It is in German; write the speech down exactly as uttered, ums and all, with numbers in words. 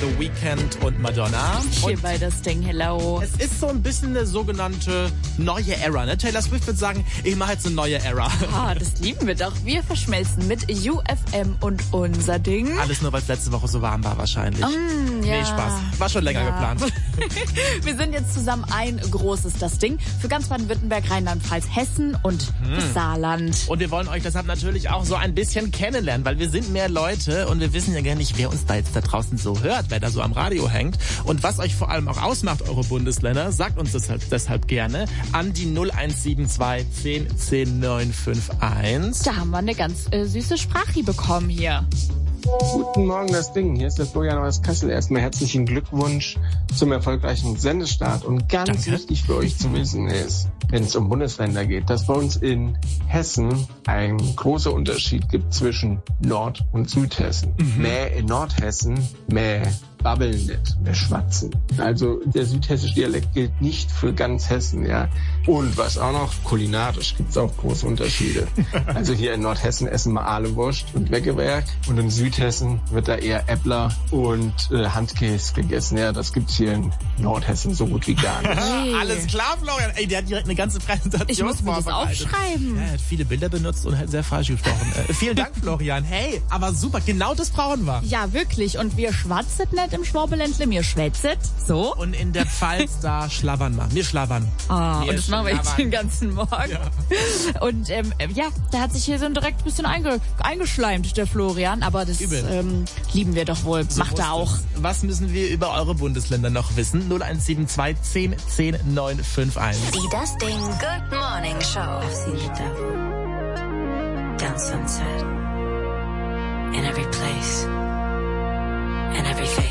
The Weeknd und Madonna. Hier bei das Ding, hello. Es ist so ein bisschen eine sogenannte neue Era, ne? Taylor Swift würde sagen, ich mache jetzt eine neue Era. Ah, das lieben wir doch. Wir verschmelzen mit U F M und unser Ding. Alles nur, weil es letzte Woche so warm war wahrscheinlich. Mm, ja. Nee, Spaß. War schon länger ja. geplant. Wir sind jetzt zusammen ein großes das Ding für ganz Baden-Württemberg, Rheinland-Pfalz, Hessen und hm. das Saarland. Und wir wollen euch deshalb natürlich auch so ein bisschen kennenlernen, weil wir sind mehr Leute und wir wissen ja gar nicht, wer uns da jetzt da draußen so hört, wer da so am Radio hängt. Und was euch vor allem auch ausmacht, eure Bundesländer, sagt uns das halt deshalb gerne an die null eins sieben zwei zehn zehn neun fünf eins. Da haben wir eine ganz äh, süße Sprache bekommen hier. Guten Morgen, das Ding. Hier ist der Florian aus Kassel. Erstmal herzlichen Glückwunsch zum erfolgreichen Sendestart. Und ganz Danke. wichtig für euch zu wissen ist, wenn es um Bundesländer geht, dass bei uns in Hessen ein großer Unterschied gibt zwischen Nord- und Südhessen. Mhm. Mäh in Nordhessen, Mäh babbeln nicht, wir schwatzen. Also der südhessische Dialekt gilt nicht für ganz Hessen, ja. Und was auch noch, kulinarisch gibt's auch große Unterschiede. Also hier in Nordhessen essen wir Ahlewurst und Weckewerk und in Südhessen wird da eher Äppler und äh, Handkäse gegessen. Ja, das gibt's hier in Nordhessen so gut wie gar nicht. Hey. Alles klar, Florian. Ey, der hat direkt eine ganze Präsentation Ich muss mir das aufschreiben. Ja, er hat viele Bilder benutzt und hat sehr falsch gesprochen. äh, vielen Dank, Florian. Hey, aber super, genau das brauchen wir. Ja, wirklich. Und wir schwatzen nicht im Schwabeländle, mir schwätzet. So. Und in der Pfalz, da schlabbern wir. Wir schlabbern. Ah, wir und das machen wir jetzt den ganzen Morgen. Ja. Und ähm, ja, da hat sich hier so direkt ein bisschen einge eingeschleimt, der Florian. Aber das ähm, lieben wir doch wohl. So Macht er auch. Es. Was müssen wir über eure Bundesländer noch wissen? null eins sieben zwei zehn zehn neun fünf eins. Die Das Ding Good Morning Show. I've seen the devil down sunset in every place, in everything.